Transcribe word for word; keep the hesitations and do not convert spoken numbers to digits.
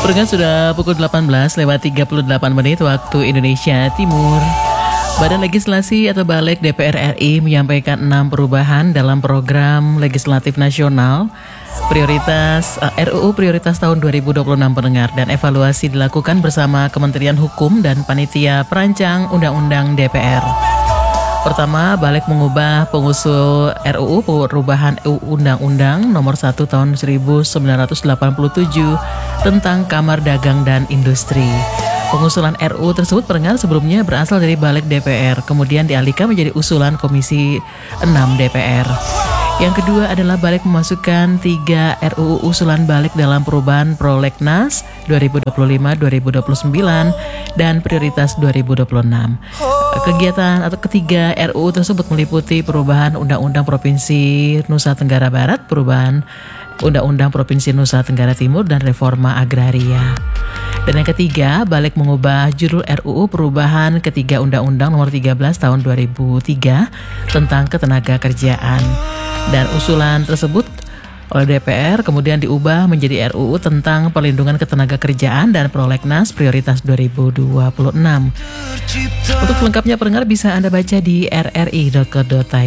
Pergan sudah pukul delapan belas lewat tiga puluh delapan menit waktu Indonesia Timur. Badan Legislasi atau Balik D P R R I menyampaikan enam perubahan dalam program legislatif nasional prioritas uh, R U U prioritas tahun dua ribu dua puluh enam pendengar, dan evaluasi dilakukan bersama Kementerian Hukum dan Panitia Perancang Undang-Undang D P R. Pertama, Balik mengubah pengusul R U U perubahan Undang-Undang Nomor satu Tahun seribu sembilan ratus delapan puluh tujuh tentang Kamar Dagang dan Industri. Pengusulan R U U tersebut pendengar sebelumnya berasal dari Balik D P R, kemudian dialihkan menjadi usulan Komisi enam D P R. Yang kedua adalah Balik memasukkan tiga R U U usulan Balik dalam perubahan Prolegnas dua ribu dua puluh lima dua ribu dua puluh sembilan dan prioritas dua ribu dua puluh enam. Kegiatan atau ketiga R U U tersebut meliputi perubahan Undang-Undang Provinsi Nusa Tenggara Barat, perubahan Undang-Undang Provinsi Nusa Tenggara Timur, dan reforma agraria. Dan yang ketiga, Balik mengubah judul R U U perubahan ketiga Undang-Undang Nomor tiga belas Tahun dua ribu tiga tentang ketenaga kerjaan. Dan usulan tersebut oleh D P R kemudian diubah menjadi R U U tentang perlindungan ketenaga kerjaan dan Prolegnas prioritas dua ribu dua puluh enam. Untuk selengkapnya pendengar bisa Anda baca di r r i dot co dot i d.